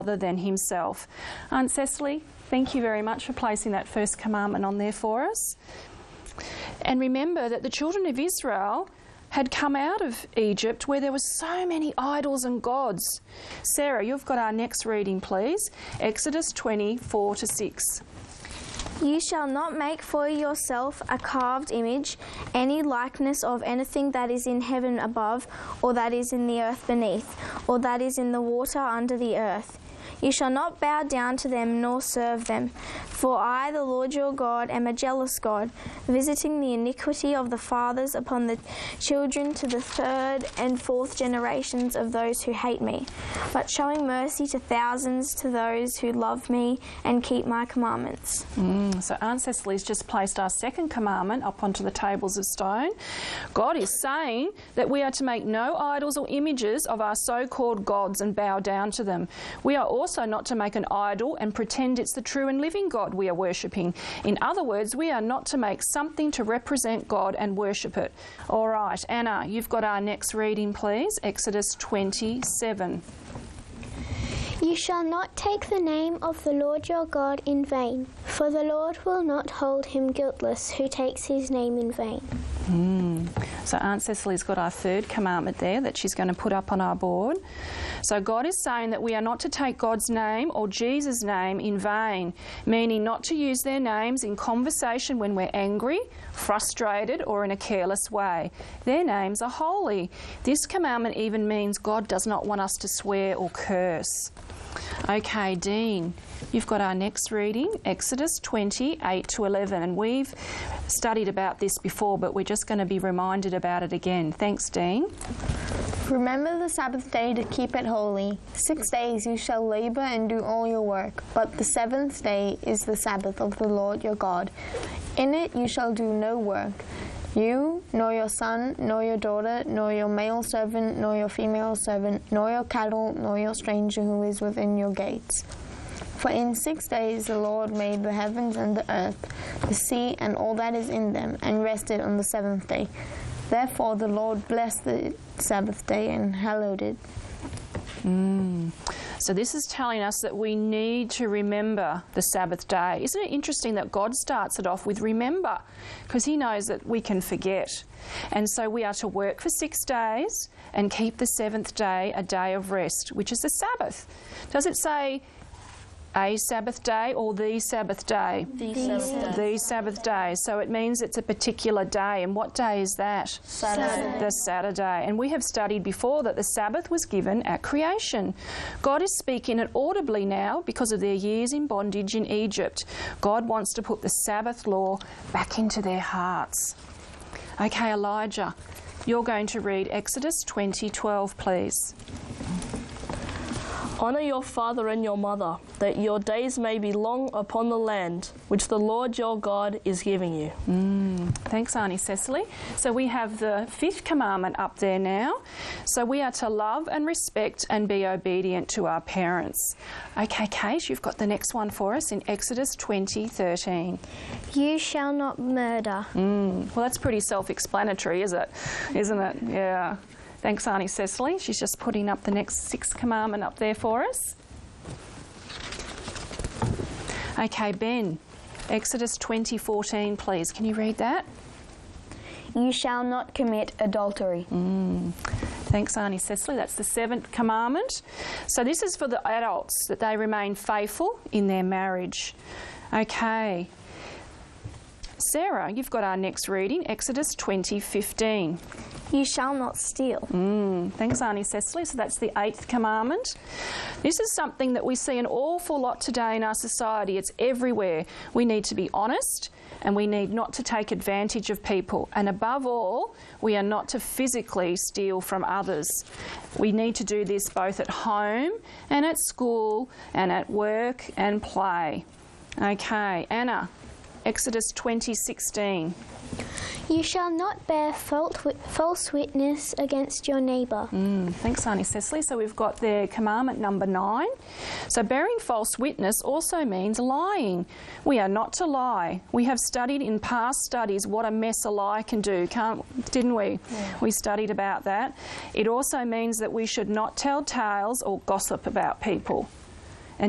other than himself. Aunt Cecily, thank you very much for placing that first commandment on there for us. And remember that the children of Israel had come out of Egypt where there were so many idols and gods. Sarah, you've got our next reading, please. Exodus 20:4-6. You shall not make for yourself a carved image, any likeness of anything that is in heaven above, or that is in the earth beneath, or that is in the water under the earth. You shall not bow down to them nor serve them. For I, the Lord your God, am a jealous God, visiting the iniquity of the fathers upon the children to the third and fourth generations of those who hate me, but showing mercy to thousands to those who love me and keep my commandments. So Aunt Cecily's just placed our second commandment up onto the tables of stone. God is saying that we are to make no idols or images of our so-called gods and bow down to them. We are also not to make an idol and pretend it's the true and living God we are worshipping. In other words, we are not to make something to represent God and worship it. All right, Anna, you've got our next reading, please. Exodus 27. You shall not take the name of the Lord your God in vain, for the Lord will not hold him guiltless who takes his name in vain. So Aunt Cecily's got our third commandment there that she's going to put up on our board. So God is saying that we are not to take God's name or Jesus' name in vain, meaning not to use their names in conversation when we're angry, frustrated, or in a careless way. Their names are holy. This commandment even means God does not want us to swear or curse. Okay, Dean, you've got our next reading, Exodus 20:8-11, and we've studied about this before, but we're just going to be reminded about it again. Thanks, Dean. Remember the Sabbath day to keep it holy. 6 days you shall labour and do all your work, but the seventh day is the Sabbath of the Lord your God. In it you shall do no work. You, nor your son, nor your daughter, nor your male servant, nor your female servant, nor your cattle, nor your stranger who is within your gates. For in 6 days the Lord made the heavens and the earth, the sea and all that is in them, and rested on the seventh day. Therefore the Lord blessed the Sabbath day and hallowed it. So this is telling us that we need to remember the Sabbath day. Isn't it interesting that God starts it off with remember, because he knows that we can forget. And so we are to work for 6 days and keep the seventh day a day of rest, which is the Sabbath. Does it say a Sabbath day or the Sabbath day? The Sabbath day. So it means it's a particular day. And what day is that? Saturday. The Saturday. And we have studied before that the Sabbath was given at creation. God is speaking it audibly now because of their years in bondage in Egypt. God wants to put the Sabbath law back into their hearts. Okay, Elijah, you're going to read Exodus 20:12, please. Honour your father and your mother, that your days may be long upon the land which the Lord your God is giving you. Thanks, Auntie Cecily. So we have the fifth commandment up there now. So we are to love and respect and be obedient to our parents. Okay, Kate, you've got the next one for us in Exodus 20:13. You shall not murder. Well, that's pretty self-explanatory, isn't it? Yeah. Thanks, Auntie Cecily. She's just putting up the next sixth commandment up there for us. Okay, Ben, Exodus 20:14, please. Can you read that? You shall not commit adultery. Thanks, Auntie Cecily. That's the seventh commandment. So this is for the adults, that they remain faithful in their marriage. Okay. Sarah, you've got our next reading, Exodus 20:15. You shall not steal. Thanks, Auntie Cecily. So that's the eighth commandment. This is something that we see an awful lot today in our society. It's everywhere. We need to be honest and we need not to take advantage of people. And above all, we are not to physically steal from others. We need to do this both at home and at school and at work and play. Okay, Anna, Exodus 20:16. You shall not bear false witness against your neighbour. Thanks, Auntie Cecily. So we've got there commandment number 9. So bearing false witness also means lying. We are not to lie. We have studied in past studies what a mess a lie can do, didn't we? Yeah. We studied about that. It also means that we should not tell tales or gossip about people.